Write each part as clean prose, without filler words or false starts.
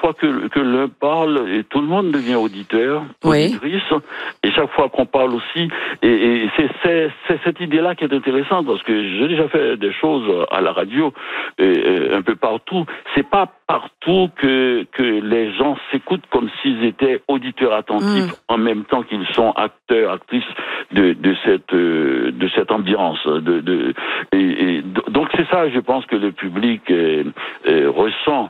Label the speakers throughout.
Speaker 1: fois que l'un parle, et tout le monde devient auditeur, auditrice, et chaque fois qu'on parle aussi, et c'est cette idée-là qui est intéressante, parce que j'ai déjà fait des choses à la radio, un peu partout. C'est pas partout que les gens s'écoutent comme s'ils étaient auditeurs attentifs en même temps qu'ils sont acteurs, actrices de cette ambiance. Donc c'est ça, je pense que le public ressent.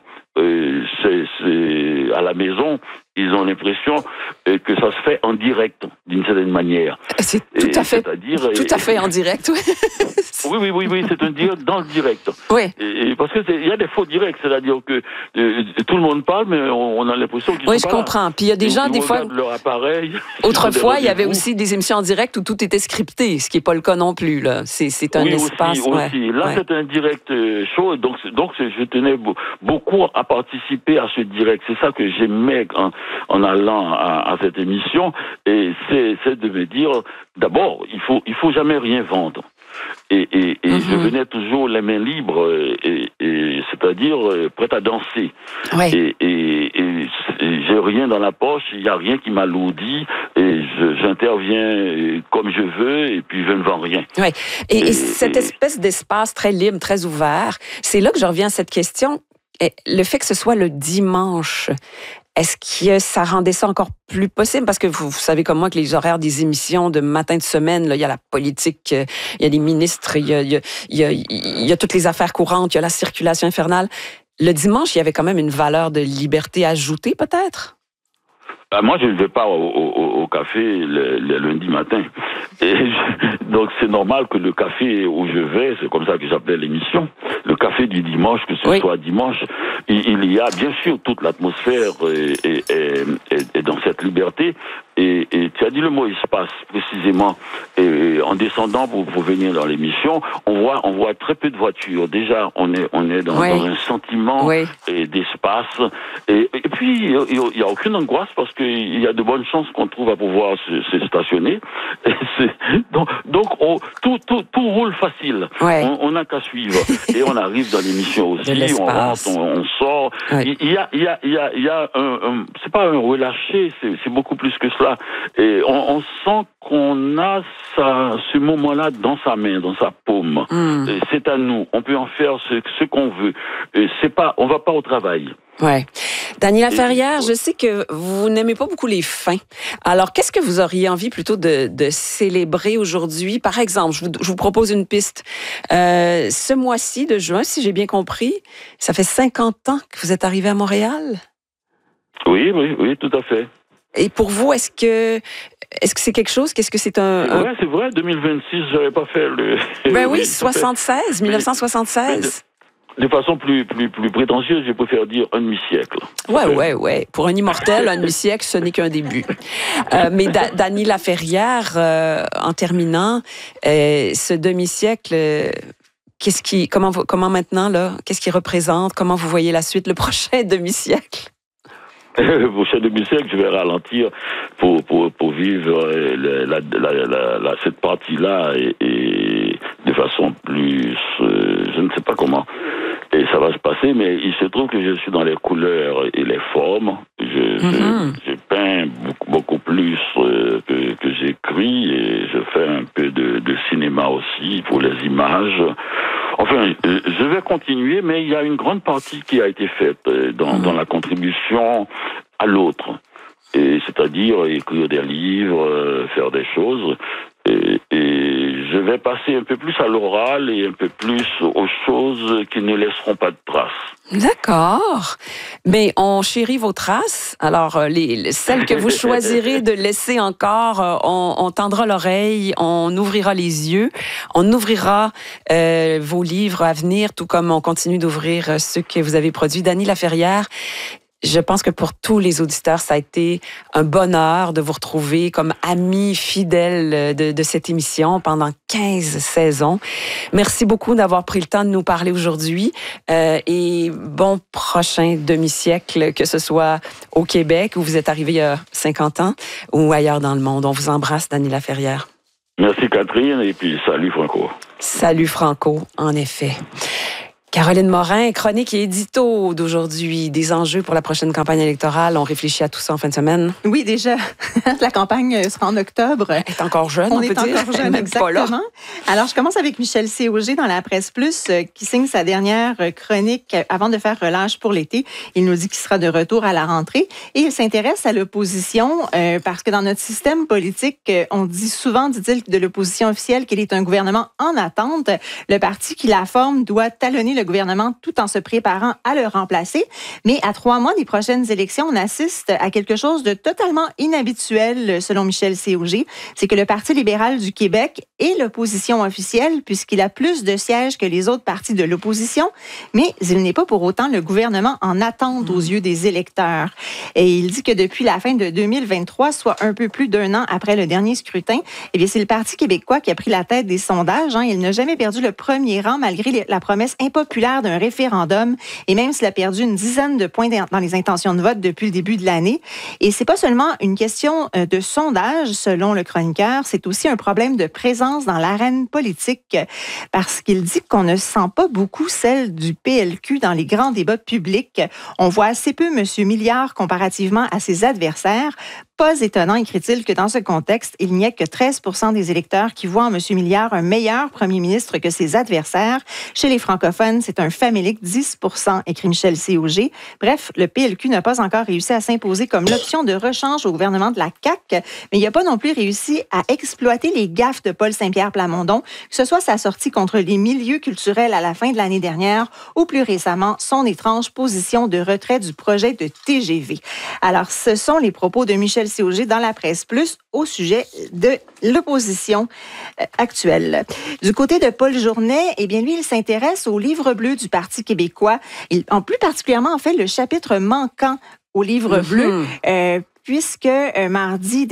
Speaker 1: C'est à la maison, ils ont l'impression que ça se fait en direct, d'une certaine manière.
Speaker 2: C'est tout à fait en direct, oui.
Speaker 1: Oui, c'est un direct dans le direct.
Speaker 2: Oui.
Speaker 1: Parce que il y a des faux directs, c'est-à-dire que tout le monde parle, mais on a l'impression qu'ils sont pas là.
Speaker 2: Oui, je comprends. Puis il y a des gens, des fois...
Speaker 1: leur appareil.
Speaker 2: Autrefois, il y avait aussi des émissions en direct où tout était scripté, ce qui n'est pas le cas non plus, là. C'est un espace...
Speaker 1: Aussi. Là, c'est un direct chaud, donc je tenais beaucoup à participer à ce direct. C'est ça que j'aimais en allant à cette émission, et c'est de me dire, d'abord, il faut jamais rien vendre. Et je venais toujours les mains libres, c'est-à-dire prête à danser. Ouais. Et j'ai rien dans la poche, il n'y a rien qui m'alourdit, et j'interviens comme je veux, et puis je ne vends rien.
Speaker 2: Ouais. Et cette espèce d'espace très libre, très ouvert, c'est là que je reviens à cette question. Le fait que ce soit le dimanche, est-ce que ça rendait ça encore plus possible? Parce que vous savez comme moi que les horaires des émissions de matin de semaine, là, il y a la politique, il y a les ministres, il y a toutes les affaires courantes, il y a la circulation infernale. Le dimanche, il y avait quand même une valeur de liberté ajoutée, peut-être?
Speaker 1: Moi, je ne vais pas au café le lundi matin. Donc, c'est normal que le café où je vais, c'est comme ça que j'appelais l'émission, le café du dimanche, que ce soit dimanche, il y a bien sûr toute l'atmosphère et dans cette liberté. Et tu as dit le mot espace, précisément. Et en descendant pour venir dans l'émission, on voit très peu de voitures. Déjà, on est dans un sentiment d'espace. Et puis, il n'y a aucune angoisse parce qu'il y a de bonnes chances qu'on trouve à pouvoir se stationner. Donc tout roule facile. On n'a qu'à suivre. Et on arrive dans l'émission aussi, on rentre, on sort. Il y a c'est pas un relâché, c'est beaucoup plus que cela. Et on sent qu'on a ce moment-là dans sa main, dans sa paume. C'est à nous. On peut en faire ce qu'on veut. On va pas au travail.
Speaker 2: Ouais. Dany Laferrière, je sais que vous n'aimez pas beaucoup les fins. Alors, qu'est-ce que vous auriez envie plutôt de célébrer aujourd'hui? Par exemple, je vous propose une piste. Ce mois-ci de juin, si j'ai bien compris, ça fait 50 ans que vous êtes arrivé à Montréal?
Speaker 1: Oui, tout à fait.
Speaker 2: Et pour vous, est-ce que c'est quelque chose? Qu'est-ce que c'est un...
Speaker 1: C'est vrai, 2026, j'avais pas fait le...
Speaker 2: Ben oui, 1976.
Speaker 1: De façon plus prétentieuse, je préfère dire un demi-siècle.
Speaker 2: Ouais. Pour un immortel, un demi-siècle, ce n'est qu'un début. Mais Dany Laferrière, en terminant, ce demi-siècle, comment maintenant, là, qu'est-ce qu'il représente? Comment vous voyez la suite, le prochain demi-siècle?
Speaker 1: Le prochain demi-siècle, je vais ralentir pour vivre cette partie-là et de façon plus, je ne sais pas comment. Et ça va se passer, mais il se trouve que je suis dans les couleurs et les formes. Je peins beaucoup plus que j'écris, et je fais un peu de cinéma aussi pour les images. Enfin, je vais continuer, mais il y a une grande partie qui a été faite dans la contribution à l'autre. C'est-à-dire écrire des livres, faire des choses. Et je vais passer un peu plus à l'oral et un peu plus aux choses qui ne laisseront pas de traces.
Speaker 2: D'accord. Mais on chérit vos traces. Alors, celles que vous choisirez de laisser encore, on tendra l'oreille, on ouvrira les yeux, on ouvrira vos livres à venir, tout comme on continue d'ouvrir ceux que vous avez produits. Dany Laferrière, je pense que pour tous les auditeurs, ça a été un bonheur de vous retrouver comme amis fidèles de cette émission pendant 15 saisons. Merci beaucoup d'avoir pris le temps de nous parler aujourd'hui et bon prochain demi-siècle, que ce soit au Québec où vous êtes arrivé il y a 50 ans ou ailleurs dans le monde. On vous embrasse, Dany Laferrière.
Speaker 1: Merci Catherine et puis salut Franco.
Speaker 2: Salut Franco, en effet. Caroline Morin, chronique et édito d'aujourd'hui. Des enjeux pour la prochaine campagne électorale. On réfléchit à tout ça en fin de semaine.
Speaker 3: Oui, déjà. La campagne sera en octobre.
Speaker 2: Elle est encore jeune, on peut dire.
Speaker 3: On est encore jeune, exactement. Alors, je commence avec Michel C. Auger dans la Presse Plus, qui signe sa dernière chronique avant de faire relâche pour l'été. Il nous dit qu'il sera de retour à la rentrée. Et il s'intéresse à l'opposition parce que dans notre système politique, on dit souvent, dit-il, de l'opposition officielle qu'elle est un gouvernement en attente. Le parti qui la forme doit talonner le gouvernement tout en se préparant à le remplacer. Mais à 3 mois des prochaines élections, on assiste à quelque chose de totalement inhabituel, selon Michel C. Auger. C'est que le Parti libéral du Québec est l'opposition officielle puisqu'il a plus de sièges que les autres partis de l'opposition, mais il n'est pas pour autant le gouvernement en attente aux yeux des électeurs. Et il dit que depuis la fin de 2023, soit un peu plus d'1 an après le dernier scrutin, eh bien, c'est le Parti québécois qui a pris la tête des sondages. Il n'a jamais perdu le premier rang malgré la promesse impopulaire d'un référendum et même s'il a perdu une dizaine de points dans les intentions de vote depuis le début de l'année. Et c'est pas seulement une question de sondage, selon le chroniqueur, c'est aussi un problème de présence dans l'arène politique parce qu'il dit qu'on ne sent pas beaucoup celle du PLQ dans les grands débats publics. On voit assez peu M. Milliard comparativement à ses adversaires. Pas étonnant, écrit-il, que dans ce contexte, il n'y ait que 13% des électeurs qui voient en M. Milliard un meilleur premier ministre que ses adversaires. Chez les francophones, c'est un famélique 10%, écrit Michel C. Auger. Bref, le PLQ n'a pas encore réussi à s'imposer comme l'option de rechange au gouvernement de la CAQ, mais il n'a pas non plus réussi à exploiter les gaffes de Paul Saint-Pierre Plamondon, que ce soit sa sortie contre les milieux culturels à la fin de l'année dernière ou plus récemment son étrange position de retrait du projet de TGV. Alors, ce sont les propos de Michel C. Auger dans la Presse Plus au sujet de l'opposition actuelle. Du côté de Paul Journet, eh bien, lui, il s'intéresse au livre bleu du Parti québécois. En plus particulièrement, en fait, le chapitre manquant au livre bleu, puisque mardi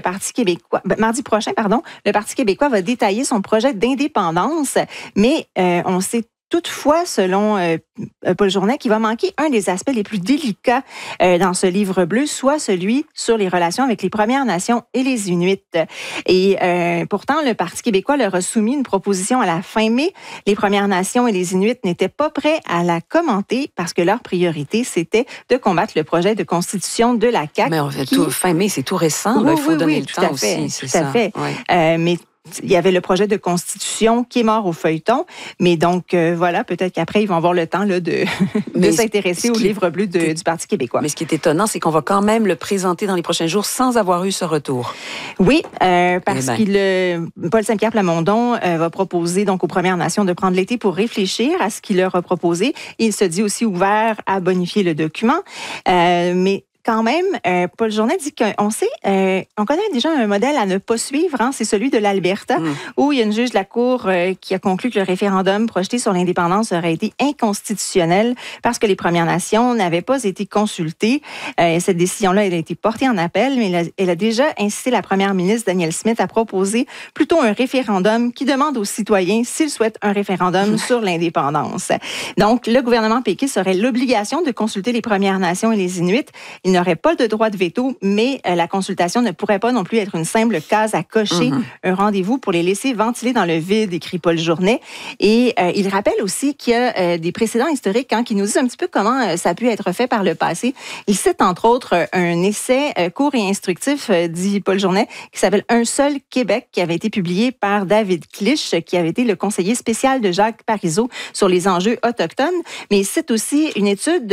Speaker 3: prochain, le Parti québécois va détailler son projet d'indépendance, mais on sait toutefois, selon Paul Journet, qu'il va manquer un des aspects les plus délicats dans ce livre bleu, soit celui sur les relations avec les Premières Nations et les Inuits. Et pourtant, le Parti québécois leur a soumis une proposition à la fin mai. Les Premières Nations et les Inuits n'étaient pas prêts à la commenter parce que leur priorité, c'était de combattre le projet de constitution de la CAQ.
Speaker 2: Mais fin mai, c'est tout récent. Il faut donner le temps aussi.
Speaker 3: Tout à fait. Mais il y avait le projet de constitution qui est mort au feuilleton, mais donc voilà, peut-être qu'après, ils vont avoir le temps là, de s'intéresser au livre bleu du Parti québécois.
Speaker 2: Mais ce qui est étonnant, c'est qu'on va quand même le présenter dans les prochains jours sans avoir eu ce retour.
Speaker 3: Oui, parce que Paul Saint-Pierre Plamondon va proposer donc aux Premières Nations de prendre l'été pour réfléchir à ce qu'il leur a proposé. Il se dit aussi ouvert à bonifier le document, mais quand même, Paul Journet dit qu'on sait, on connaît déjà un modèle à ne pas suivre, c'est celui de l'Alberta, où il y a une juge de la Cour qui a conclu que le référendum projeté sur l'indépendance aurait été inconstitutionnel parce que les Premières Nations n'avaient pas été consultées. Cette décision-là, elle a été portée en appel, mais elle a déjà incité la première ministre Danielle Smith à proposer plutôt un référendum qui demande aux citoyens s'ils souhaitent un référendum sur l'indépendance. Donc, le gouvernement péquiste aurait l'obligation de consulter les Premières Nations et les Inuits. Il n'aurait pas de droit de veto, mais la consultation ne pourrait pas non plus être une simple case à cocher, un rendez-vous pour les laisser ventiler dans le vide, écrit Paul Journet. Et il rappelle aussi qu'il y a des précédents historiques qui nous disent un petit peu comment ça a pu être fait par le passé. Il cite entre autres un essai court et instructif, dit Paul Journet, qui s'appelle « Un seul Québec », qui avait été publié par David Clich, qui avait été le conseiller spécial de Jacques Parizeau sur les enjeux autochtones. Mais il cite aussi une étude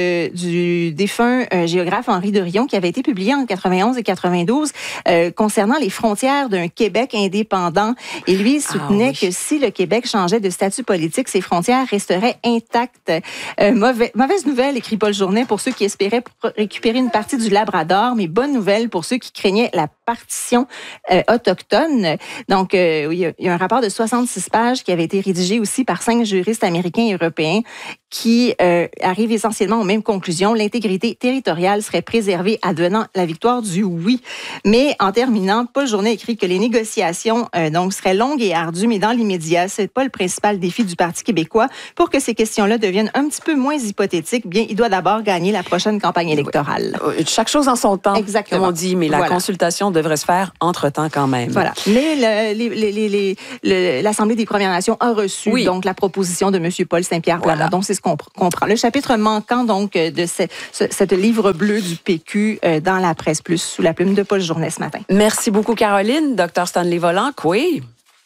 Speaker 3: du défunt géographe Henri de Rion, qui avait été publié en 91 et 92 concernant les frontières d'un Québec indépendant. Et lui, il soutenait que si le Québec changeait de statut politique, ses frontières resteraient intactes. Mauvaise nouvelle, écrit Paul Journet, pour ceux qui espéraient récupérer une partie du Labrador, mais bonne nouvelle pour ceux qui craignaient la partition autochtone. Donc, il y a un rapport de 66 pages qui avait été rédigé aussi par 5 juristes américains et européens qui arrivent essentiellement aux mêmes conclusions. L'intégrité territoriale serait préservé advenant la victoire du oui. Mais en terminant, Paul Journet écrit que les négociations donc seraient longues et ardues, mais dans l'immédiat, c'est pas le principal défi du Parti québécois. Pour que ces questions-là deviennent un petit peu moins hypothétiques, bien, il doit d'abord gagner la prochaine campagne électorale.
Speaker 2: Chaque chose en son temps,
Speaker 3: exactement,
Speaker 2: comme on dit, mais la consultation devrait se faire entre-temps quand même.
Speaker 3: Voilà. Mais l'Assemblée des Premières Nations a reçu donc la proposition de M. Paul Saint-Pierre Plamondon. Donc, c'est ce qu'on comprend. Le chapitre manquant donc de cette livre bleu du PQ dans la Presse Plus, sous la plume de Paul Journet ce matin.
Speaker 2: Merci beaucoup, Caroline. Dr Stanley Volant, oui.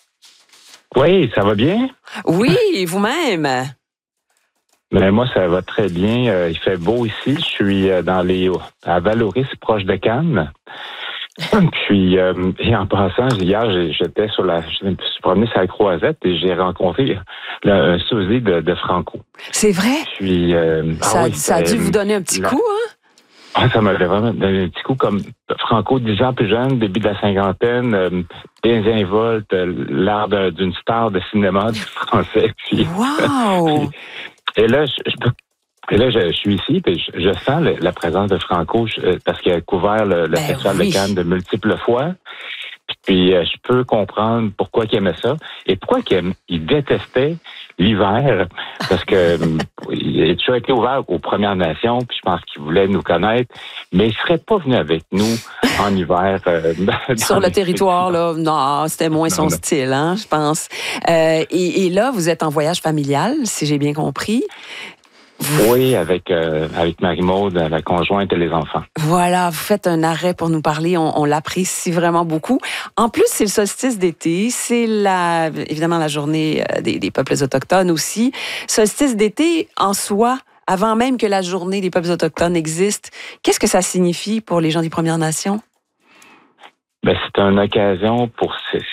Speaker 4: Oui, ça va bien?
Speaker 2: Oui, vous-même?
Speaker 4: Ben, moi, ça va très bien. Il fait beau ici. Je suis à Valoris, proche de Cannes. Puis, et en passant, hier, je me suis promené sur la Croisette et j'ai rencontré un sosie de Franco.
Speaker 2: C'est vrai?
Speaker 4: Puis,
Speaker 2: ça a dû vous donner un petit coup, hein?
Speaker 4: Ah, ça m'avait vraiment donné un petit coup, comme Franco, 10 ans plus jeune, début de la cinquantaine, désinvolte, l'art d'une star de cinéma du français. Puis,
Speaker 2: wow!
Speaker 4: Et là, je suis ici, puis je sens la présence de Franco parce qu'il a couvert le Festival de Cannes de multiples fois. Puis je peux comprendre pourquoi il aimait ça et pourquoi il détestait l'hiver, parce que il a toujours été ouvert aux Premières Nations, puis je pense qu'il voulait nous connaître, mais il serait pas venu avec nous en hiver.
Speaker 2: Sur le territoire, là, non, c'était moins son style, hein, je pense. Et là, vous êtes en voyage familial, si j'ai bien compris.
Speaker 4: Oui, avec Marie-Maude, la conjointe et les enfants.
Speaker 2: Voilà, vous faites un arrêt pour nous parler, on l'apprécie vraiment beaucoup. En plus, c'est le solstice d'été, c'est évidemment la journée des peuples autochtones aussi. Solstice d'été, en soi, avant même que la journée des peuples autochtones existe, qu'est-ce que ça signifie pour les gens des Premières Nations?
Speaker 4: Ben, c'est une occasion pour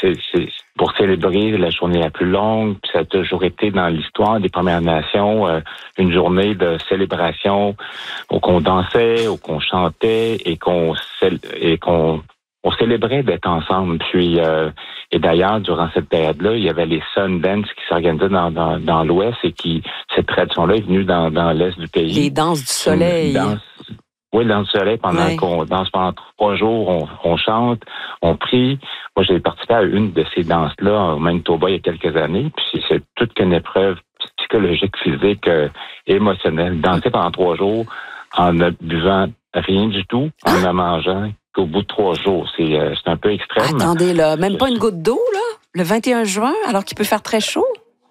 Speaker 4: célébrer la journée la plus longue. Puis ça a toujours été dans l'histoire des Premières Nations une journée de célébration où qu'on dansait, où qu'on chantait et qu'on célébrait d'être ensemble. Puis et d'ailleurs, durant cette période-là, il y avait les Sundance qui s'organisaient dans l'Ouest et cette tradition-là est venue dans l'Est du pays.
Speaker 2: Les danses du soleil.
Speaker 4: Oui, dans le soleil, pendant qu'on danse pendant 3 jours, on chante, on prie. Moi, j'ai participé à une de ces danses-là au Manitoba il y a quelques années, puis c'est toute qu'une épreuve psychologique, physique, émotionnelle. Danser pendant 3 jours en ne buvant rien du tout, en ne mangeant qu'au bout de 3 jours. C'est un peu extrême.
Speaker 2: Attendez, là, même pas une goutte d'eau, là, le 21 juin, alors qu'il peut faire très chaud?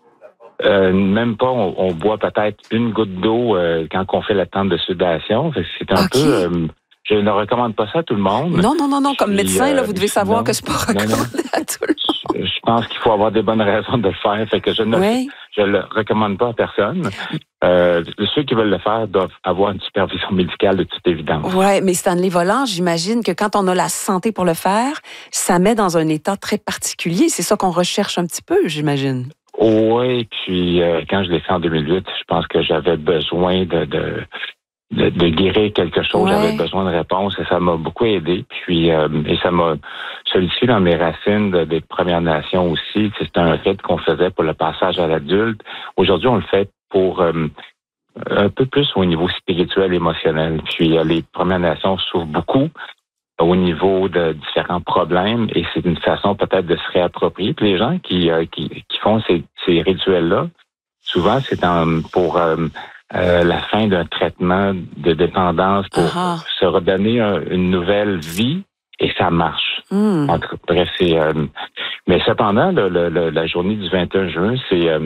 Speaker 4: Même pas, on boit peut-être une goutte d'eau quand on fait la tente de sudation. C'est un peu... je ne recommande pas ça à tout le monde.
Speaker 2: Non. Comme médecin, là, vous devez savoir que c'est pas recommandé à tout le monde.
Speaker 4: Je pense qu'il faut avoir des bonnes raisons de le faire. Fait que je le recommande pas à personne. Ceux qui veulent le faire doivent avoir une supervision médicale de toute évidence.
Speaker 2: Oui, mais Stanley Volant, j'imagine que quand on a la santé pour le faire, ça met dans un état très particulier. C'est ça qu'on recherche un petit peu, j'imagine.
Speaker 4: Oui, puis quand je l'ai fait en 2008, je pense que j'avais besoin de guérir quelque chose. J'avais besoin de réponses et ça m'a beaucoup aidé. Puis et ça m'a solidifié dans mes racines des Premières Nations aussi. C'était un rite qu'on faisait pour le passage à l'adulte. Aujourd'hui, on le fait pour un peu plus au niveau spirituel, émotionnel. Puis les Premières Nations souffrent beaucoup au niveau de différents problèmes et c'est une façon peut-être de se réapproprier. Puis les gens qui font ces rituels-là, souvent c'est pour la fin d'un traitement de dépendance pour se redonner une nouvelle vie et ça marche. Bref, mais cependant, la journée du 21 juin,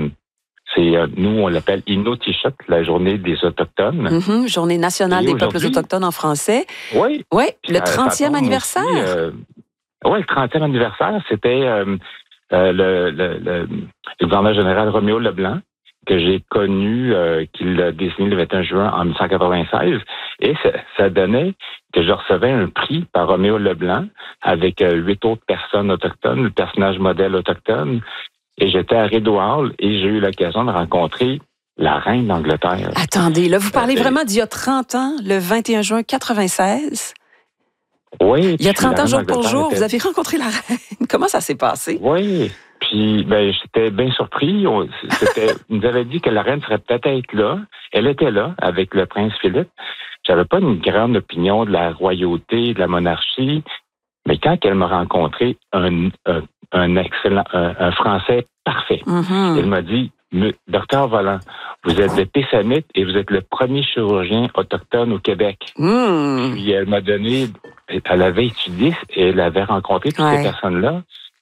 Speaker 4: nous, on l'appelle Inuktitut, la journée des Autochtones.
Speaker 2: Journée nationale des peuples autochtones en français.
Speaker 4: Oui.
Speaker 2: Oui, le 30e anniversaire.
Speaker 4: Oui, le 30e anniversaire, c'était le gouverneur général Roméo Leblanc, que j'ai connu, qu'il a désigné le 21 juin en 1996. Et ça donnait que je recevais un prix par Roméo Leblanc avec 8 autres personnes autochtones, le personnage modèle autochtone. Et j'étais à Rideau Hall et j'ai eu l'occasion de rencontrer la reine d'Angleterre.
Speaker 2: Attendez, là, vous parlez vraiment d'il y a 30 ans, le 21 juin 96?
Speaker 4: Oui.
Speaker 2: Il y a 30 ans, jour pour jour, vous avez rencontré la reine. Comment ça s'est passé?
Speaker 4: Oui. Puis, j'étais bien surpris. Il nous avait dit que la reine serait peut-être là. Elle était là avec le prince Philippe. j'avais pas une grande opinion de la royauté, de la monarchie, mais quand elle m'a rencontré un Français parfait, elle m'a dit, Docteur Vollant, vous êtes de Pessamit et vous êtes le premier chirurgien autochtone au Québec. Puis elle m'a donné, elle avait étudié et elle avait rencontré toutes ces personnes-là.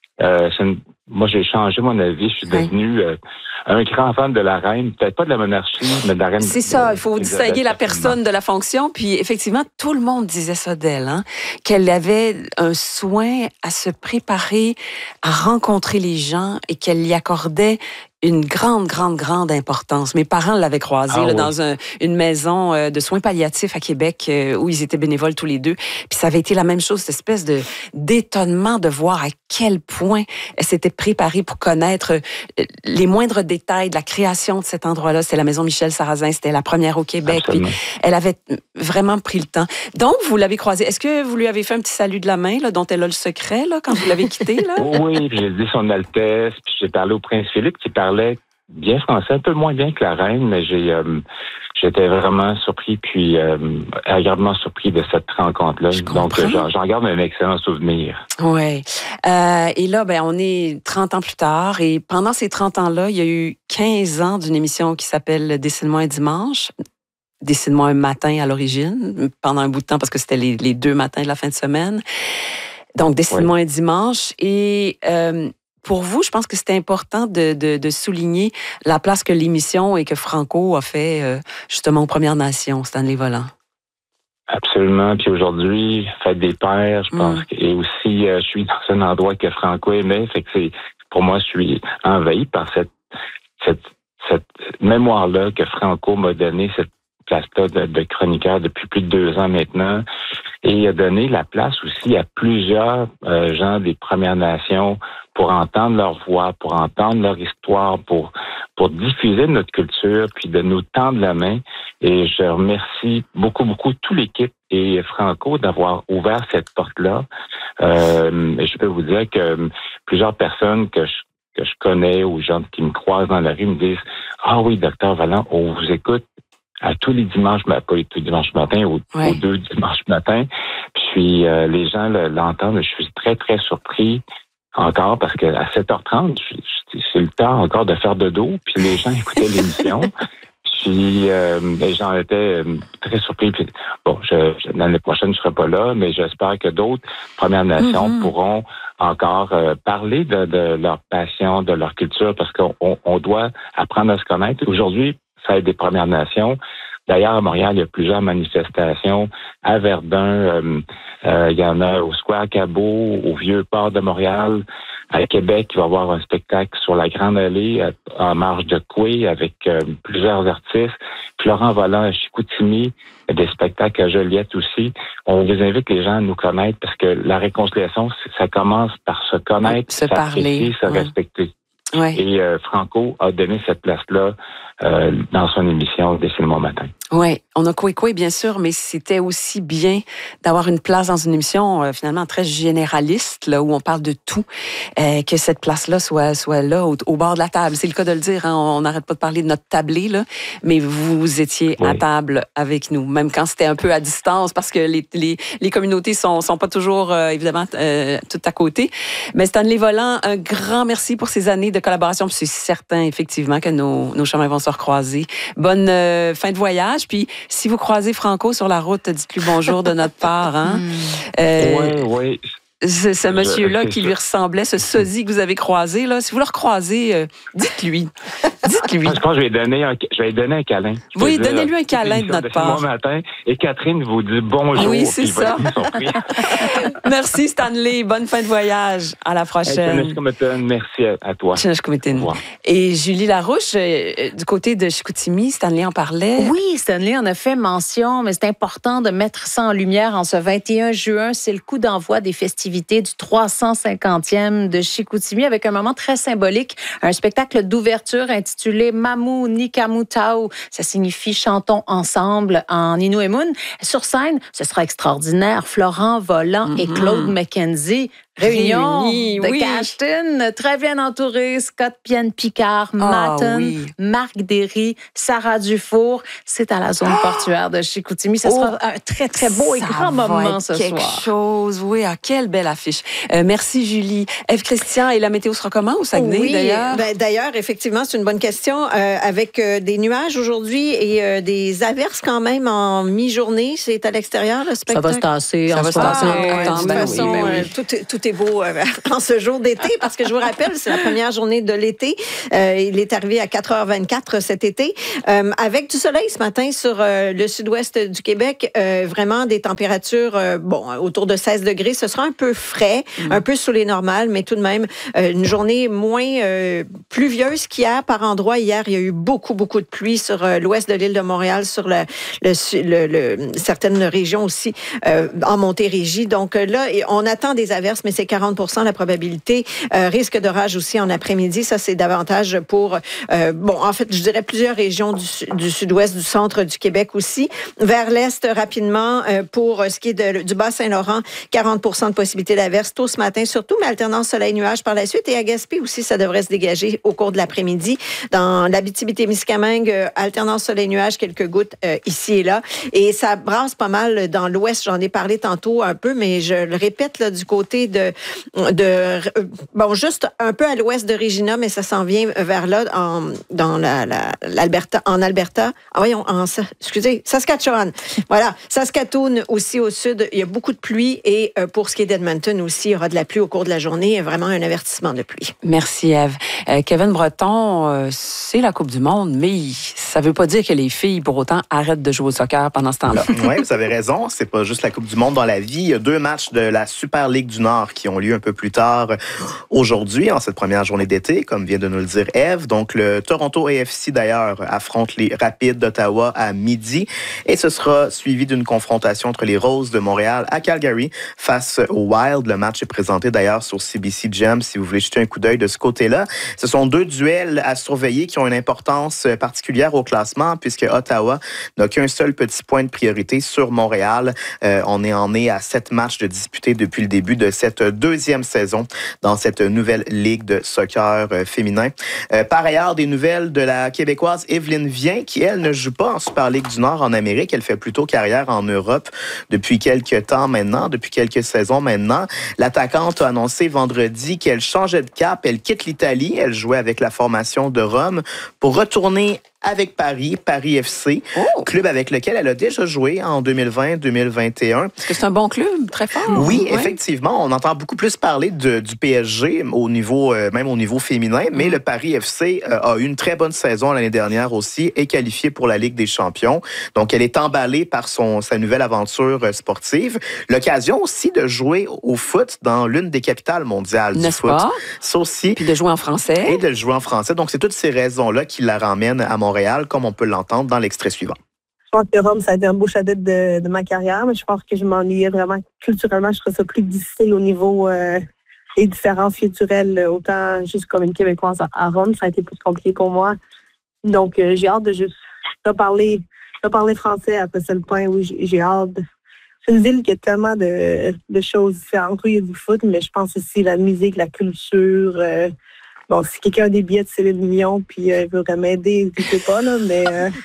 Speaker 4: Moi, j'ai changé mon avis. Je suis devenu un grand fan de la reine, peut-être pas de la monarchie, mais de la reine.
Speaker 2: C'est ça, il faut distinguer la personne de la fonction. Puis effectivement, tout le monde disait ça d'elle, hein, qu'elle avait un soin à se préparer, à rencontrer les gens et qu'elle y accordait une grande importance. Mes parents l'avaient croisée dans une maison de soins palliatifs à Québec où ils étaient bénévoles tous les deux. Puis ça avait été la même chose, cette espèce d'étonnement de voir à quel point elle s'était préparée pour connaître les moindres détails de la création de cet endroit-là. C'était la maison Michel Sarrazin, c'était la première au Québec. Absolument. Puis elle avait vraiment pris le temps. Donc, vous l'avez croisée. Est-ce que vous lui avez fait un petit salut de la main, là, dont elle a le secret, là, quand vous l'avez quittée, là?
Speaker 4: Oui, puis j'ai dit son Altesse, puis j'ai parlé au prince Philippe qui parlait bien français, un peu moins bien que la reine, mais j'étais vraiment surpris, puis agréablement surpris de cette rencontre-là. Donc, j'en garde un excellent souvenir.
Speaker 2: Oui. Et là, on est 30 ans plus tard, et pendant ces 30 ans-là, il y a eu 15 ans d'une émission qui s'appelle « Dessine-moi un dimanche ». Dessine-moi un matin à l'origine, pendant un bout de temps, parce que c'était les 2 matins de la fin de semaine. Donc, Dessine-moi un dimanche. Et pour vous, je pense que c'était important de souligner la place que l'émission et que Franco a fait justement aux Premières Nations, Stanley Vollant.
Speaker 4: Absolument. Puis aujourd'hui, Fête des Pères, je pense. Et aussi, je suis dans un endroit que Franco aimait. Fait que pour moi, je suis envahi par cette mémoire-là que Franco m'a donnée, cette place-là de chroniqueur depuis plus de 2 ans maintenant. Et il a donné la place aussi à plusieurs gens des Premières Nations pour entendre leur voix, pour entendre leur histoire, pour diffuser notre culture, puis de nous tendre la main. Et je remercie beaucoup toute l'équipe et Franco d'avoir ouvert cette porte-là. Et je peux vous dire que plusieurs personnes que je connais ou gens qui me croisent dans la rue me disent « Ah oui, Docteur Vollant, on vous écoute à tous les dimanches, pas tous les dimanches matin, aux 2 dimanches matin. » Puis les gens l'entendent. Je suis très, très surpris encore parce qu'à 7h30, c'est le temps encore de faire dodo. Puis les gens écoutaient l'émission. Puis j'en étais très surpris. Puis, bon, l'année prochaine, je ne serai pas là, mais j'espère que d'autres Premières Nations pourront encore parler de leur passion, de leur culture, parce qu'on doit apprendre à se connaître. Aujourd'hui, Fête des Premières Nations. D'ailleurs, à Montréal, il y a plusieurs manifestations. À Verdun, il y en a au Square Cabot, au Vieux-Port de Montréal. À Québec, il va y avoir un spectacle sur la Grande Allée, en marge de Coué, avec plusieurs artistes. Florent Vollant à Chicoutimi, des spectacles à Joliette aussi. On les invite les gens à nous connaître parce que la réconciliation, ça commence par se connaître,
Speaker 2: se parler,
Speaker 4: se respecter.
Speaker 2: Ouais.
Speaker 4: Et Franco a donné cette place-là dans son émission Dessine-moi matin.
Speaker 2: Oui, on a Coué, bien sûr, mais c'était aussi bien d'avoir une place dans une émission finalement très généraliste, là, où on parle de tout, que cette place-là soit là, au bord de la table. C'est le cas de le dire, hein, on n'arrête pas de parler de notre tablé, là, mais vous étiez à table avec nous, même quand c'était un peu à distance, parce que les communautés sont pas toujours, évidemment, tout à côté. Mais Stanley Vollant, un grand merci pour ces années de collaboration, puis c'est certain, effectivement, que nos chemins vont se recroiser. Bonne fin de voyage. Puis, si vous croisez Franco sur la route, dites-lui bonjour de notre part. Hein?
Speaker 4: Oui.
Speaker 2: Ce monsieur-là qui lui ressemblait, ce sosie que vous avez croisé, là, si vous le recroisez, dites-lui. Dites-lui.
Speaker 4: Je pense que je vais lui donner un câlin.
Speaker 2: Oui, donnez-lui un câlin de notre part.
Speaker 4: Matin, et Catherine vous dit bonjour.
Speaker 2: Oui, c'est ça. Merci Stanley. Bonne fin de voyage. À la prochaine.
Speaker 4: Merci à toi.
Speaker 2: Et Julie Larouche, du côté de Chicoutimi, Stanley en parlait.
Speaker 5: Oui, Stanley en a fait mention, mais c'est important de mettre ça en lumière en ce 21 juin. C'est le coup d'envoi des festivités du 350e de Chicoutimi avec un moment très symbolique, un spectacle d'ouverture intitulé Mamu Nikamutau. Ça signifie chantons ensemble en Inuimun. Sur scène, ce sera extraordinaire. Florent Vollant et Claude McKenzie. Réunion de Cashton, très bien entouré. Scott Pienne-Picard, Matten, Marc Derry, Sarah Dufour. C'est à la zone portuaire de Chicoutimi. Ça sera un très, très beau et grand moment ce soir.
Speaker 2: Quelque chose, oui. Quelle belle affiche. Merci, Julie. Ève Christian, et la météo sera comment au Saguenay, d'ailleurs?
Speaker 6: D'ailleurs, effectivement, c'est une bonne question. Avec des nuages aujourd'hui et des averses quand même en mi-journée. C'est à l'extérieur, le spectacle?
Speaker 5: Ça va se tasser.
Speaker 6: Ça va se tasser. De toute façon, tout est beau en ce jour d'été, parce que je vous rappelle, c'est la première journée de l'été. Il est arrivé à 4h24 cet été, avec du soleil ce matin sur le sud-ouest du Québec. Vraiment des températures autour de 16 degrés. Ce sera un peu frais, un peu sous les normales, mais tout de même une journée moins pluvieuse qu'hier par endroits. Hier, il y a eu beaucoup de pluie sur l'ouest de l'île de Montréal, sur certaines régions aussi en Montérégie. Donc là, on attend des averses, mais c'est 40% la probabilité. Risque d'orage aussi en après-midi. Ça, c'est davantage pour, en fait, je dirais plusieurs régions du sud-ouest, du centre du Québec aussi. Vers l'est, rapidement, pour ce qui est du Bas-Saint-Laurent, 40% de possibilité d'averse tôt ce matin, surtout, mais alternance soleil-nuage par la suite. Et à Gaspé aussi, ça devrait se dégager au cours de l'après-midi. Dans l'Abitibi-Témiscamingue, alternance soleil-nuage, quelques gouttes ici et là. Et ça brasse pas mal dans l'ouest. J'en ai parlé tantôt un peu, mais je le répète, là, du côté juste un peu à l'ouest de Regina, mais ça s'en vient vers là, dans l'Alberta, en Alberta. Saskatchewan. Voilà. Saskatoon aussi au sud, il y a beaucoup de pluie et pour ce qui est d'Edmonton aussi, il y aura de la pluie au cours de la journée. Vraiment un avertissement de pluie.
Speaker 2: Merci, Ève. Kevin Breton, c'est la Coupe du Monde, mais ça ne veut pas dire que les filles, pour autant, arrêtent de jouer au soccer pendant ce temps-là.
Speaker 7: Oui, vous avez raison. C'est pas juste la Coupe du Monde dans la vie. Il y a 2 matchs de la Super Ligue du Nord qui ont lieu un peu plus tard aujourd'hui, en cette première journée d'été, comme vient de nous le dire Ève. Donc, le Toronto AFC, d'ailleurs, affronte les Rapids d'Ottawa à midi. Et ce sera suivi d'une confrontation entre les Roses de Montréal à Calgary face au Wild. Le match est présenté, d'ailleurs, sur CBC Gem, si vous voulez jeter un coup d'œil de ce côté-là. Ce sont 2 duels à surveiller qui ont une importance particulière au classement, puisque Ottawa n'a qu'un seul petit point de priorité sur Montréal. On est à 7 matchs de disputés depuis le début de cette 2e saison dans cette nouvelle ligue de soccer féminin. Par ailleurs, des nouvelles de la Québécoise Evelyne Viens, qui, elle, ne joue pas en Super Ligue du Nord en Amérique. Elle fait plutôt carrière en Europe depuis quelques temps maintenant, depuis quelques saisons maintenant. L'attaquante a annoncé vendredi qu'elle changeait de cap. Elle quitte l'Italie. Elle jouait avec la formation de Rome pour retourner avec Paris FC, club avec lequel elle a déjà joué en 2020-2021.
Speaker 2: Est-ce que c'est un bon club, très fort?
Speaker 7: Oui, effectivement. On entend beaucoup plus parler du PSG au niveau, même au niveau féminin, mais le Paris FC a eu une très bonne saison l'année dernière aussi et qualifié pour la Ligue des champions. Donc, elle est emballée par sa nouvelle aventure sportive. L'occasion aussi de jouer au foot dans l'une des capitales mondiales du foot. Ça aussi.
Speaker 2: Puis de jouer en français.
Speaker 7: Et de jouer en français. Donc, c'est toutes ces raisons-là qui la ramènent à Montréal, comme on peut l'entendre dans l'extrait suivant.
Speaker 8: Je pense que Rome, ça a été un beau chapitre de ma carrière, mais je pense que je m'ennuyais vraiment culturellement. Je trouve ça plus difficile au niveau des différences culturelles. Autant juste comme une Québécoise à Rome, ça a été plus compliqué pour moi. Donc, j'ai hâte de juste reparler français. Après, c'est le point où j'ai hâte. C'est une ville qui a tellement de choses différentes. Oui, il y a du foot, mais je pense aussi la musique, la culture. Si quelqu'un a des billets de Céline Dion puis veut m'aider, n'hésitez pas, là, mais...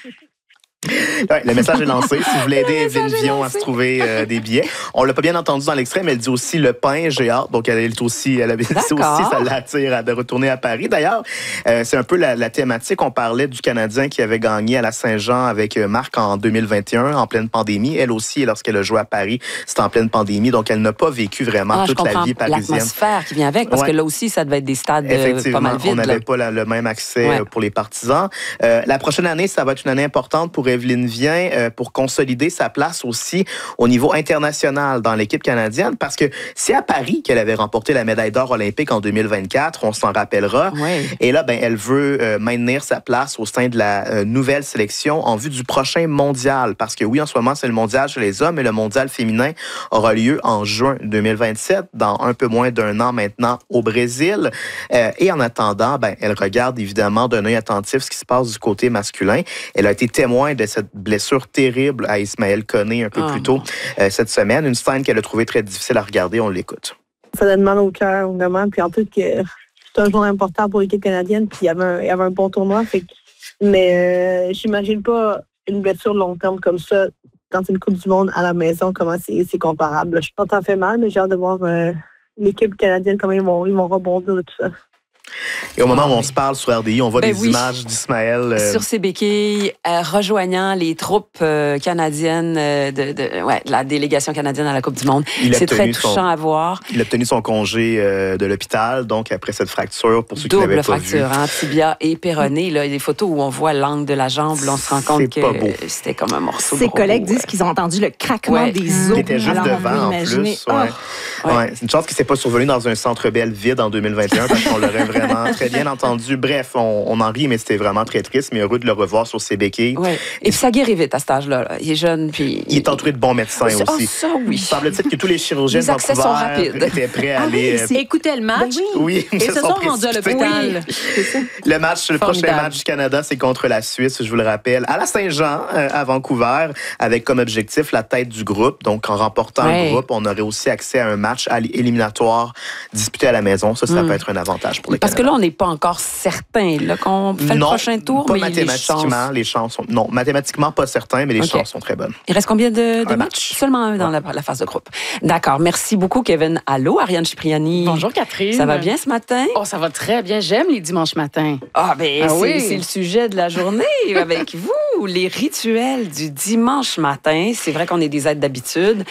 Speaker 7: Ouais, le message est lancé. Si vous voulez aider Evelyne Vion à se trouver des billets. On l'a pas bien entendu dans l'extrait, mais elle dit aussi le pain, j'ai hâte. Donc, elle dit aussi, ça l'attire de retourner à Paris. D'ailleurs, c'est un peu la thématique. On parlait du Canadien qui avait gagné à la Saint-Jean avec Marc en 2021, en pleine pandémie. Elle aussi, lorsqu'elle a joué à Paris, c'était en pleine pandémie. Donc, elle n'a pas vécu vraiment toute la vie parisienne.
Speaker 2: L'atmosphère qui vient avec, parce que là aussi, ça devait être des stades pas mal vides.
Speaker 7: On n'avait pas le même accès pour les partisans. La prochaine année, ça va être une année importante pour Evelyne Viens pour consolider sa place aussi au niveau international dans l'équipe canadienne, parce que c'est à Paris qu'elle avait remporté la médaille d'or olympique en 2024, on s'en rappellera. Oui. Et là, elle veut maintenir sa place au sein de la nouvelle sélection en vue du prochain mondial, parce que oui, en ce moment, c'est le mondial chez les hommes, mais le mondial féminin aura lieu en juin 2027, dans un peu moins d'un an maintenant au Brésil. Et en attendant, elle regarde évidemment d'un œil attentif ce qui se passe du côté masculin. Elle a été témoin de cette blessure terrible à Ismaël Koné un peu plus tôt cette semaine. Une scène qu'elle a trouvée très difficile à regarder. On l'écoute.
Speaker 8: Ça donne mal au cœur, vraiment. Puis en plus, que c'est un jour important pour l'équipe canadienne, puis il y avait un bon tournoi. Mais j'imagine pas une blessure long terme comme ça dans une Coupe du Monde à la maison, comment c'est comparable. Je pense que ça fait mal, mais j'ai hâte de voir l'équipe canadienne, comment ils vont rebondir de tout ça.
Speaker 7: Et au moment où on se parle sur RDI, on voit des images d'Ismaël.
Speaker 2: Sur ses béquilles, rejoignant les troupes canadiennes de la délégation canadienne à la Coupe du Monde. C'est très touchant à voir.
Speaker 7: Il a obtenu son congé de l'hôpital, donc après cette fracture, pour ceux qui n'avaient pas vu.
Speaker 2: Double fracture, tibia et péroné. Là, il y a des photos où on voit l'angle de la jambe. Là, on se rend compte que c'était comme un morceau de
Speaker 3: Ses collègues disent qu'ils ont entendu le craquement des os.
Speaker 7: Il était juste devant, en plus. C'est une chance qu'il ne s'est pas survenu dans un Centre Bell vide en 2021, parce qu'on l'aurait vraiment très bien entendu. Bref, on en rit, mais c'était vraiment très triste, mais heureux de le revoir sur ses béquilles.
Speaker 2: Ouais. Et puis ça guérit vite à cet âge-là. Il est jeune, puis...
Speaker 7: Il est entouré de bons médecins aussi.
Speaker 2: Ah, ça, oui.
Speaker 7: Semble-t-il que tous les chirurgiens
Speaker 2: les accès sont rapides.
Speaker 7: Étaient prêts à aller...
Speaker 5: Écoutez le match.
Speaker 7: Oui,
Speaker 5: et se sont rendus à l'hôpital.
Speaker 7: Le prochain match du Canada, c'est contre la Suisse, je vous le rappelle, à la Saint-Jean, à Vancouver, avec comme objectif la tête du groupe. Donc, en remportant le groupe, on aurait aussi accès à un match éliminatoire disputé à la maison. Ça peut être un avantage pour le Canada.
Speaker 2: Parce que là, on n'est pas encore certain qu'on fait le prochain tour,
Speaker 7: pas mathématiquement, les chances sont... Non, mathématiquement, pas certain, mais les chances sont très bonnes.
Speaker 2: Il reste combien de matchs? Seulement un dans la phase de groupe. D'accord. Merci beaucoup, Kevin. Allô, Ariane Cipriani.
Speaker 9: Bonjour, Catherine.
Speaker 2: Ça va bien ce matin?
Speaker 9: Oh, ça va très bien. J'aime les dimanches matins.
Speaker 2: C'est le sujet de la journée avec vous, les rituels du dimanche matin. C'est vrai qu'on est des êtres d'habitude.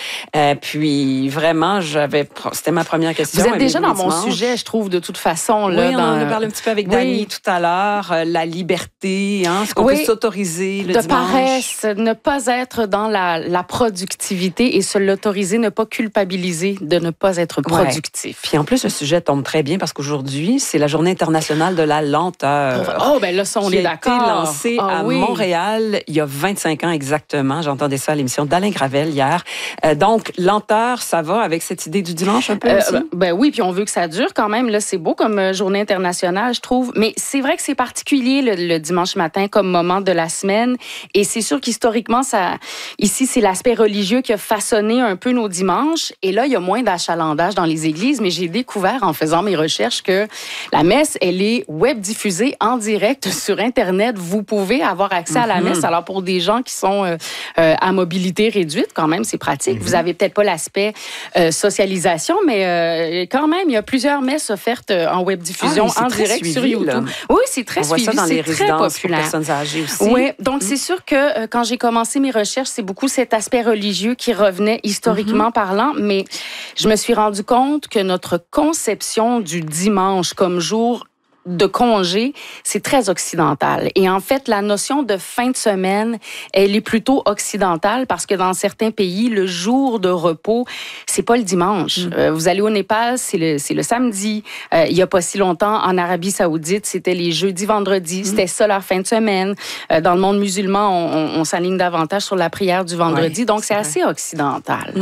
Speaker 2: Puis vraiment, c'était ma première question.
Speaker 9: Vous êtes déjà dans mon sujet, je trouve, de toute façon. Là,
Speaker 2: on en a parlé un petit peu avec Dani tout à l'heure. La liberté, ce qu'on peut s'autoriser le dimanche.
Speaker 9: De paresse, ne pas être dans la productivité et se l'autoriser, ne pas culpabiliser de ne pas être productif.
Speaker 2: Puis en plus, le sujet tombe très bien parce qu'aujourd'hui, c'est la Journée internationale de la lenteur.
Speaker 9: Là, ça, on est d'accord.
Speaker 2: Qui a été lancée à Montréal il y a 25 ans exactement. J'entendais ça à l'émission d'Alain Gravel hier. Donc, lenteur, ça va avec cette idée du dimanche un peu aussi?
Speaker 9: Oui, puis on veut que ça dure quand même. Là, c'est beau comme Journée internationale, je trouve. Mais c'est vrai que c'est particulier le dimanche matin comme moment de la semaine. Et c'est sûr qu'historiquement, ici, c'est l'aspect religieux qui a façonné un peu nos dimanches. Et là, il y a moins d'achalandage dans les églises. Mais j'ai découvert en faisant mes recherches que la messe, elle est web diffusée en direct sur Internet. Vous pouvez avoir accès à la messe. Alors, pour des gens qui sont à mobilité réduite, quand même, c'est pratique. Vous avez peut-être pas l'aspect socialisation, mais quand même, il y a plusieurs messes offertes en web diffusion en direct sur YouTube. Là. Oui, c'est très suivi.
Speaker 2: On voit ça dans les résidences
Speaker 9: populaire.
Speaker 2: Pour personnes âgées aussi.
Speaker 9: Oui, donc c'est sûr que quand j'ai commencé mes recherches, c'est beaucoup cet aspect religieux qui revenait historiquement parlant, mais je me suis rendu compte que notre conception du dimanche comme jour de congé, c'est très occidental. Et en fait, la notion de fin de semaine, elle est plutôt occidentale parce que dans certains pays, le jour de repos, c'est pas le dimanche. Vous allez au Népal, c'est le samedi. Il y a pas si longtemps, en Arabie Saoudite, c'était les jeudis, vendredis. C'était ça leur fin de semaine. Dans le monde musulman, on s'aligne davantage sur la prière du vendredi. Donc, c'est assez occidental.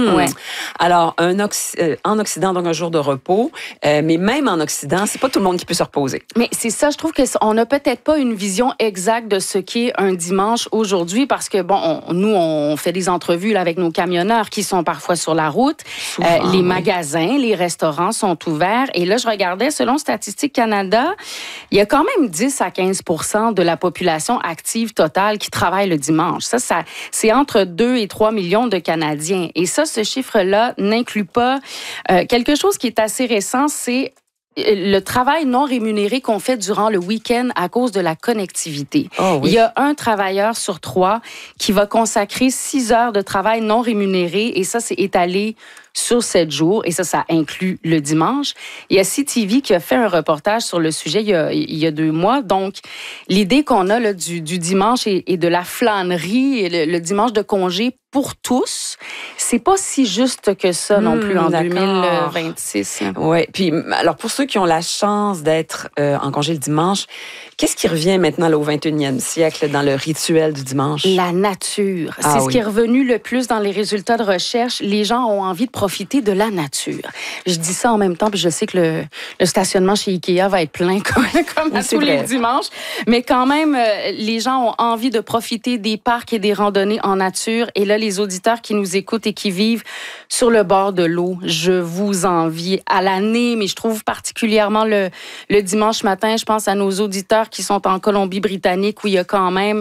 Speaker 2: Alors, en Occident, donc un jour de repos. Mais même en Occident, c'est pas tout le monde qui peut se reposer.
Speaker 9: Mais c'est ça, je trouve qu'on n'a peut-être pas une vision exacte de ce qu'est un dimanche aujourd'hui parce que, nous, on fait des entrevues là, avec nos camionneurs qui sont parfois sur la route. Souvent, les magasins, les restaurants sont ouverts. Et là, je regardais, selon Statistique Canada, il y a quand même 10 à 15 % de la population active totale qui travaille le dimanche. Ça c'est entre 2 et 3 millions de Canadiens. Et ça, ce chiffre-là n'inclut pas quelque chose qui est assez récent, c'est le travail non rémunéré qu'on fait durant le week-end à cause de la connectivité. Il y a un travailleur sur 3 qui va consacrer 6 heures de travail non rémunéré et ça, c'est étalé sur 7 jours, et ça inclut le dimanche. Il y a CTV qui a fait un reportage sur le sujet il y a 2 mois. Donc, l'idée qu'on a là, du dimanche et de la flânerie, et le dimanche de congé pour tous, c'est pas si juste que ça non plus en 2026.
Speaker 2: Oui, puis alors pour ceux qui ont la chance d'être en congé le dimanche, Qu'est-ce qui revient maintenant là, au 21e siècle dans le rituel du dimanche?
Speaker 9: La nature. C'est ce qui est revenu le plus dans les résultats de recherche. Les gens ont envie de profiter de la nature. Je dis ça en même temps, puis je sais que le stationnement chez Ikea va être plein comme à tous les dimanches. Mais quand même, les gens ont envie de profiter des parcs et des randonnées en nature. Et là, les auditeurs qui nous écoutent et qui vivent sur le bord de l'eau, je vous envie à l'année, mais je trouve particulièrement le dimanche matin, je pense à nos auditeurs qui sont en Colombie-Britannique où il y a quand même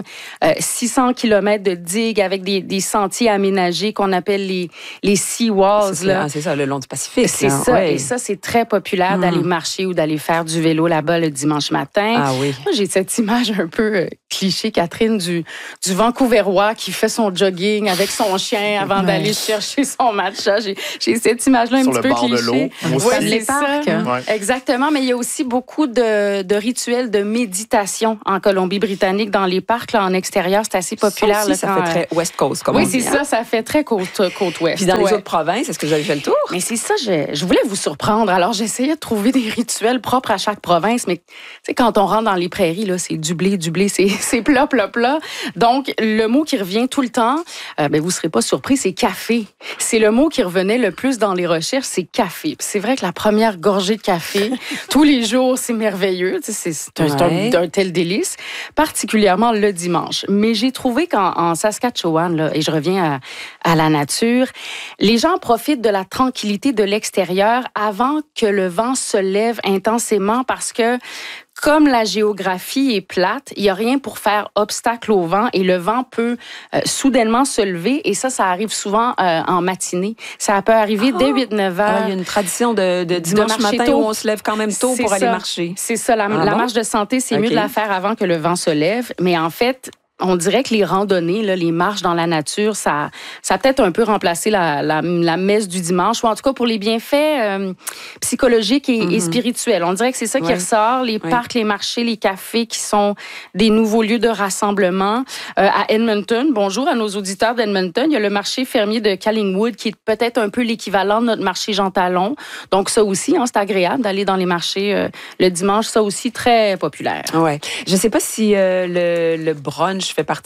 Speaker 9: 600 kilomètres de digues avec des sentiers aménagés qu'on appelle les sea walls.
Speaker 2: C'est ça, le long du Pacifique.
Speaker 9: C'est ça. Ouais. Et ça, c'est très populaire d'aller marcher ou d'aller faire du vélo là-bas le dimanche matin.
Speaker 2: Ah oui.
Speaker 9: Moi, j'ai cette image un peu cliché, Catherine, du Vancouverois qui fait son jogging avec son chien avant d'aller chercher son matcha. J'ai cette image-là un petit peu cliché.
Speaker 7: Sur le bord de l'eau.
Speaker 9: Oui, les parcs. Exactement, mais il y a aussi beaucoup de rituels de méditation en Colombie-Britannique dans les parcs, là, en extérieur. C'est assez populaire.
Speaker 2: Ça, ça fait très West Coast, comme on dit.
Speaker 9: Oui, c'est ça fait très côte ouest.
Speaker 2: Puis dans les autres provinces, est-ce que vous avez fait le tour?
Speaker 9: Mais c'est ça, je voulais vous surprendre. Alors, j'essayais de trouver des rituels propres à chaque province, mais tu sais, quand on rentre dans les prairies, là, c'est du blé, c'est plat. Donc, le mot qui revient tout le temps, vous ne serez pas surpris, c'est café. C'est le mot qui revenait le plus dans les recherches, c'est café. Puis c'est vrai que la première gorgée de café, tous les jours, c'est merveilleux. C'est un tel délice, particulièrement le dimanche. Mais j'ai trouvé qu'en Saskatchewan, là, et je reviens à la nature, les gens profitent de la tranquillité de l'extérieur avant que le vent se lève intensément parce que comme la géographie est plate, il n'y a rien pour faire obstacle au vent et le vent peut soudainement se lever et ça arrive souvent en matinée. Ça peut arriver dès 8-9 heures.
Speaker 2: Il y a une tradition de dimanche matin où on se lève quand même tôt pour aller marcher.
Speaker 9: C'est ça. La marche de santé, c'est mieux de la faire avant que le vent se lève. Mais en fait, on dirait que les randonnées, là, les marches dans la nature, ça a peut-être un peu remplacé la messe du dimanche, ou en tout cas pour les bienfaits psychologiques et spirituels. On dirait que c'est ça qui ressort, les parcs, les marchés, les cafés qui sont des nouveaux lieux de rassemblement. À Edmonton, bonjour à nos auditeurs d'Edmonton, il y a le marché fermier de Collingwood qui est peut-être un peu l'équivalent de notre marché Jean Talon. Donc ça aussi, c'est agréable d'aller dans les marchés le dimanche, ça aussi très populaire.
Speaker 2: Ouais. Je ne sais pas si le brunch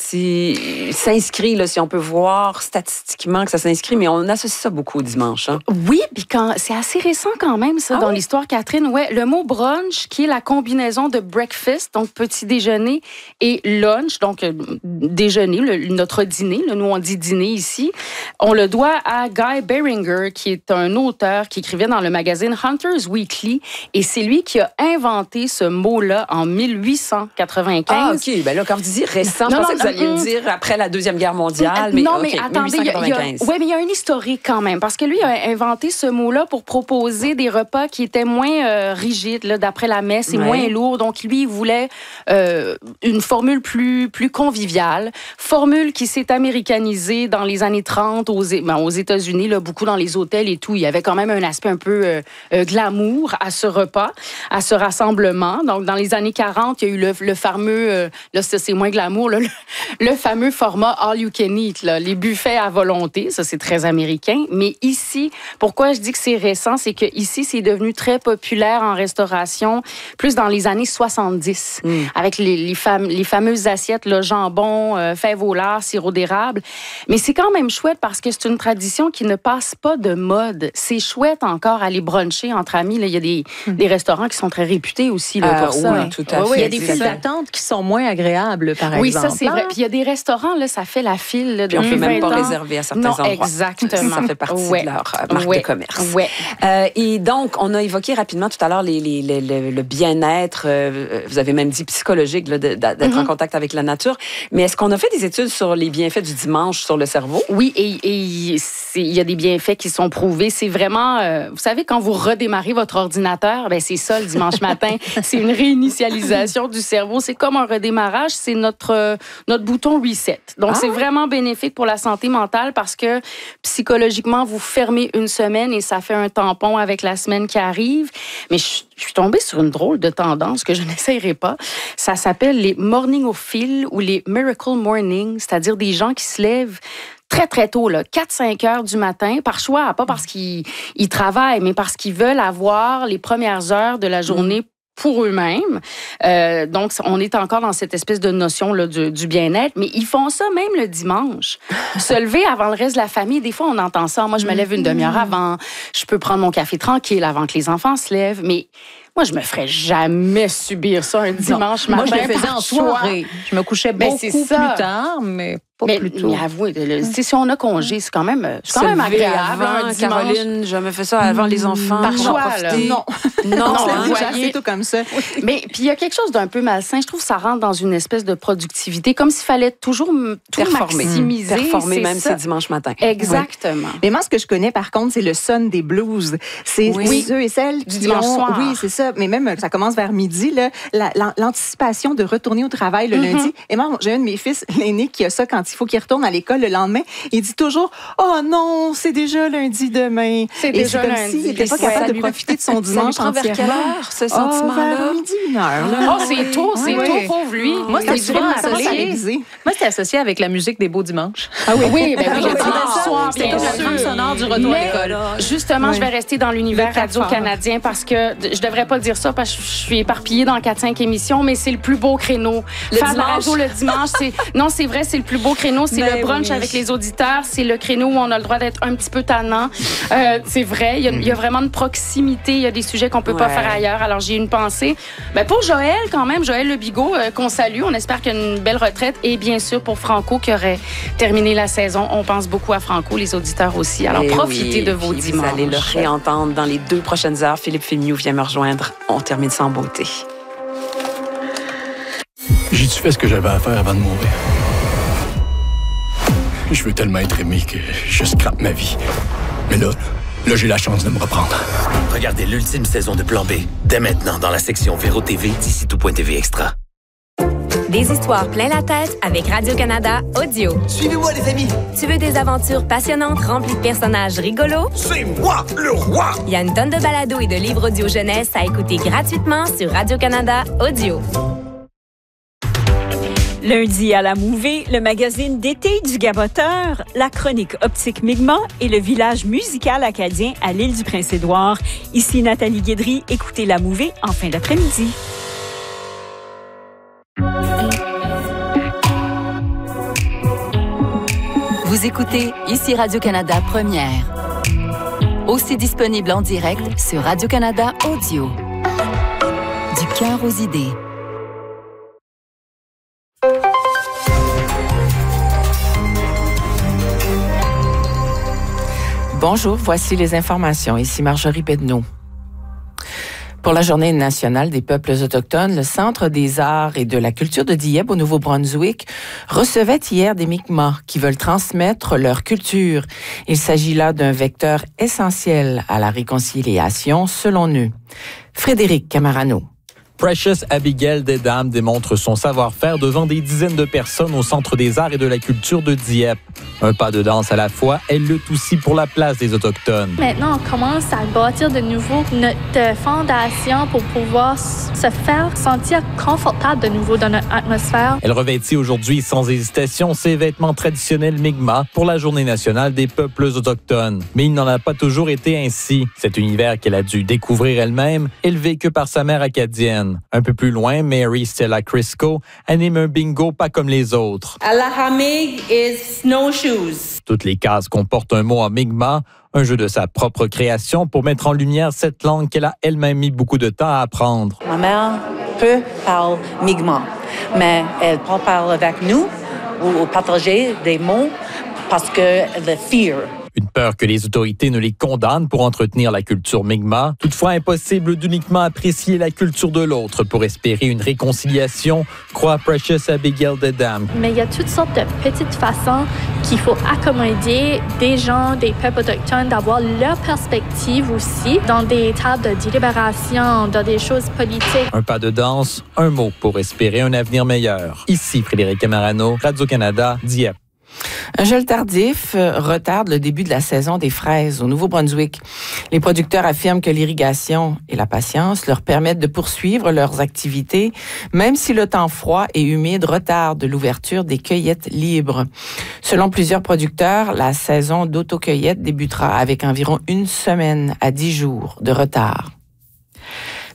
Speaker 2: s'inscrit, là, si on peut voir statistiquement que ça s'inscrit, mais on associe ça beaucoup au dimanche. Hein?
Speaker 9: Oui, puis c'est assez récent quand même, ça, dans l'histoire, Catherine. Ouais, le mot brunch, qui est la combinaison de breakfast, donc petit déjeuner, et lunch, donc déjeuner, notre dîner, là, nous on dit dîner ici, on le doit à Guy Beringer, qui est un auteur qui écrivait dans le magazine Hunter's Weekly, et c'est lui qui a inventé ce mot-là en 1895.
Speaker 2: Ah, OK. Ben là, quand vous disiez récent, je pensais que vous alliez me dire après la Deuxième Guerre mondiale. Mais,
Speaker 9: non, mais attendez, il y a un historique quand même, parce que lui a inventé ce mot-là pour proposer des repas qui étaient moins rigides, là, d'après la messe, et moins lourds. Donc, lui, il voulait une formule plus conviviale, formule qui s'est américanisée dans les années 30 aux États-Unis, là, beaucoup dans les hôtels et tout. Il y avait quand même un aspect un peu glamour à ce repas, à ce rassemblement. Donc, dans les années 40, il y a eu le fameux, là, c'est moins glamour, là, le fameux format all you can eat, là, les buffets à volonté, ça c'est très américain. Mais ici, pourquoi je dis que c'est récent, c'est que ici c'est devenu très populaire en restauration, plus dans les années 70, avec les fameuses assiettes, le jambon, fèves au lard, sirop d'érable. Mais c'est quand même chouette parce que c'est une tradition qui ne passe pas de mode. C'est chouette encore aller bruncher entre amis. Là, il y a des restaurants qui sont très réputés aussi là, pour ça.
Speaker 2: Oui, tout à fait.
Speaker 5: Il y a des files d'attente qui sont moins agréables, par exemple.
Speaker 9: Oui, ça c'est vrai. Puis il y a des restaurants, là, ça fait la file. Là,
Speaker 2: puis on ne peut même pas réserver à certains endroits.
Speaker 9: Exactement.
Speaker 2: Ça fait partie de leur marque de commerce. Et donc, on a évoqué rapidement tout à l'heure le bien-être, vous avez même dit psychologique, là, d'être en contact avec la nature. Mais est-ce qu'on a fait des études sur les bienfaits du dimanche sur le cerveau?
Speaker 9: Oui, et il y a des bienfaits qui sont prouvés. C'est vraiment, vous savez, quand vous redémarrez votre ordinateur, ben c'est ça le dimanche matin. C'est une réinitialisation du cerveau. C'est comme un redémarrage. C'est notre bouton reset. Donc, c'est vraiment bénéfique pour la santé mentale parce que psychologiquement, vous fermez une semaine et ça fait un tampon avec la semaine qui arrive. Mais je suis tombée sur une drôle de tendance que je n'essayerai pas. Ça s'appelle les morningophiles ou les miracle morning, c'est-à-dire des gens qui se lèvent très, très tôt, 4-5 heures du matin, par choix, pas parce qu'ils travaillent, mais parce qu'ils veulent avoir les premières heures de la journée pour eux-mêmes. Donc, on est encore dans cette espèce de notion là, du bien-être, mais ils font ça même le dimanche. Se lever avant le reste de la famille, des fois, on entend ça. Moi, je me lève une demi-heure avant. Je peux prendre mon café tranquille avant que les enfants se lèvent, mais moi, je me ferais jamais subir ça un dimanche matin.
Speaker 5: Moi, je le faisais en soirée. Je me couchais beaucoup plus tard, mais pas plus tôt.
Speaker 9: Mais avouez, si on a congé, c'est quand même agréable.
Speaker 2: Avant, Caroline, je me fais ça avant les enfants.
Speaker 9: Par choix,
Speaker 3: Non, c'est assez tout comme ça.
Speaker 9: Mais puis il y a quelque chose d'un peu malsain. Je trouve que ça rentre dans une espèce de productivité, comme s'il fallait toujours tout maximiser.
Speaker 2: Performer même ces dimanches matins.
Speaker 9: Exactement.
Speaker 3: Oui. Mais moi, ce que je connais, par contre, c'est le Sunday blues. C'est ceux et celles
Speaker 9: du dimanche soir.
Speaker 3: Oui, c'est ça. Mais même, ça commence vers midi, là, l'anticipation de retourner au travail le lundi. Et moi, j'ai un de mes fils, l'aîné, qui a ça quand il faut qu'il retourne à l'école le lendemain. Il dit toujours « Oh non, c'est déjà lundi demain. »
Speaker 9: C'est déjà
Speaker 3: comme
Speaker 9: lundi.
Speaker 3: s'il n'était pas capable de profiter de son dimanche entièrement.
Speaker 2: Vers quelle heure, ce sentiment-là?
Speaker 3: Vers midi, 1h.
Speaker 9: C'est tôt, pauvre lui.
Speaker 5: Moi, c'était souvent associé avec la musique des beaux dimanches.
Speaker 3: Ah oui?
Speaker 9: Oui, le dimanche soir,
Speaker 5: c'était comme la trame sonore du retour à l'école.
Speaker 9: Justement, je vais rester dans l'univers radio-canadien parce que je devrais pas dire ça parce que je suis éparpillée dans 4-5 émissions, mais c'est le plus beau créneau. Faire de la radio le dimanche, c'est vrai, c'est le plus beau créneau. C'est le brunch avec les auditeurs. C'est le créneau où on a le droit d'être un petit peu tannant. C'est vrai, il y a vraiment une proximité. Il y a des sujets qu'on peut pas faire ailleurs. Alors, j'ai une pensée. Pour Joël, quand même, Joël Le Bigot, qu'on salue. On espère qu'il y a une belle retraite. Et bien sûr, pour Franco, qui aurait terminé la saison. On pense beaucoup à Franco, les auditeurs aussi. Alors, profitez de vos dimanches.
Speaker 2: Vous allez le réentendre dans les 2 prochaines heures. Philippe Filmiou vient me rejoindre. On termine sans beauté.
Speaker 10: J'ai-tu fait ce que j'avais à faire avant de mourir? Je veux tellement être aimé que je scrape ma vie. Mais là, j'ai la chance de me reprendre.
Speaker 11: Regardez l'ultime saison de Plan B, dès maintenant dans la section Véro TV d'ici tout.tv Extra.
Speaker 12: Des histoires plein la tête avec Radio-Canada Audio.
Speaker 11: Suivez-moi, les amis!
Speaker 12: Tu veux des aventures passionnantes remplies de personnages rigolos?
Speaker 11: C'est moi, le roi!
Speaker 12: Il y a une tonne de balados et de livres audio jeunesse à écouter gratuitement sur Radio-Canada Audio.
Speaker 13: Lundi à la Mouvée, le magazine d'été du Gaboteur, la chronique Optique Mi'kmaq et le village musical acadien à l'île du Prince-Édouard. Ici Nathalie Guédry, écoutez la Mouvée en fin d'après-midi.
Speaker 14: Vous écoutez ici Radio-Canada Première. Aussi disponible en direct sur Radio-Canada Audio. Du cœur aux idées.
Speaker 15: Bonjour, voici les informations. Ici Marjorie Pedneau. Pour la Journée nationale des peuples autochtones, le Centre des arts et de la culture de Dieppe au Nouveau-Brunswick recevait hier des Mi'kmaq qui veulent transmettre leur culture. Il s'agit là d'un vecteur essentiel à la réconciliation, selon eux. Frédéric Camarano.
Speaker 16: Precious Abigail Dedam démontre son savoir-faire devant des dizaines de personnes au Centre des arts et de la culture de Dieppe. Un pas de danse à la fois, elle lutte aussi pour la place des Autochtones.
Speaker 17: Maintenant, on commence à bâtir de nouveau notre fondation pour pouvoir se faire sentir confortable de nouveau dans notre atmosphère.
Speaker 16: Elle revêtit aujourd'hui sans hésitation ses vêtements traditionnels Mi'kmaq pour la Journée nationale des peuples autochtones. Mais il n'en a pas toujours été ainsi. Cet univers qu'elle a dû découvrir elle-même est le vécu par sa mère acadienne. Un peu plus loin, Mary Stella Crisco anime un bingo pas comme les autres.
Speaker 18: Alahamig is snowshoes.
Speaker 16: Toutes les cases comportent un mot en Mi'kmaq, un jeu de sa propre création pour mettre en lumière cette langue qu'elle a elle-même mis beaucoup de temps à apprendre.
Speaker 18: Ma mère parle Mi'kmaq, mais elle peut parler avec nous ou partager des mots parce que the fear.
Speaker 16: Une peur que les autorités ne les condamnent pour entretenir la culture Mi'kmaq. Toutefois, impossible d'uniquement apprécier la culture de l'autre pour espérer une réconciliation, croit Precious Abigail Dedam.
Speaker 17: Mais il y a toutes sortes de petites façons qu'il faut accommoder des gens, des peuples autochtones, d'avoir leur perspective aussi dans des tables de délibération, dans des choses politiques.
Speaker 16: Un pas de danse, un mot pour espérer un avenir meilleur. Ici Frédéric Camarano, Radio-Canada, Dieppe.
Speaker 15: Un gel tardif retarde le début de la saison des fraises au Nouveau-Brunswick. Les producteurs affirment que l'irrigation et la patience leur permettent de poursuivre leurs activités, même si le temps froid et humide retarde l'ouverture des cueillettes libres. Selon plusieurs producteurs, la saison d'autocueillette débutera avec environ 1 semaine à 10 jours de retard.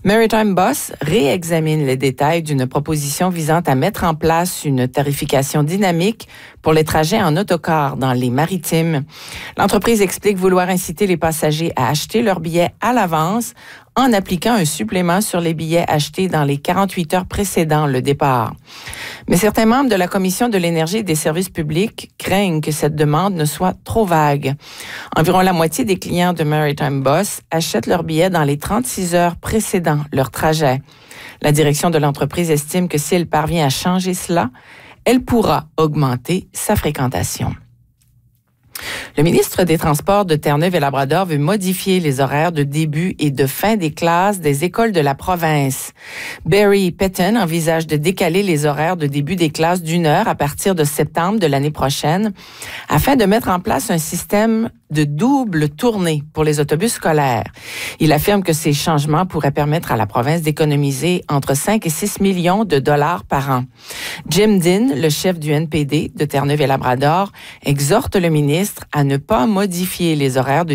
Speaker 15: Maritime Bus réexamine les détails d'une proposition visant à mettre en place une tarification dynamique pour les trajets en autocar dans les maritimes. L'entreprise explique vouloir inciter les passagers à acheter leurs billets à l'avance en appliquant un supplément sur les billets achetés dans les 48 heures précédant le départ. Mais certains membres de la Commission de l'énergie et des services publics craignent que cette demande ne soit trop vague. Environ la moitié des clients de Maritime Bus achètent leurs billets dans les 36 heures précédant leur trajet. La direction de l'entreprise estime que si elle parvient à changer cela, elle pourra augmenter sa fréquentation. Le ministre des Transports de Terre-Neuve et Labrador veut modifier les horaires de début et de fin des classes des écoles de la province. Barry Petton envisage de décaler les horaires de début des classes d'1 heure à partir de septembre de l'année prochaine afin de mettre en place un système de double tournée pour les autobus scolaires. Il affirme que ces changements pourraient permettre à la province d'économiser entre 5 et 6 millions de dollars par an. Jim Dean, le chef du NPD de Terre-Neuve et Labrador, exhorte le ministre à ne pas modifier les horaires de